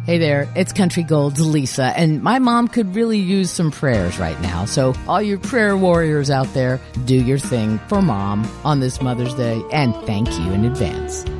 Hey there, it's Country Gold's Lisa, and my mom could really use some prayers right now. So all you prayer warriors out there, do your thing for Mom on this Mother's Day, and thank you in advance.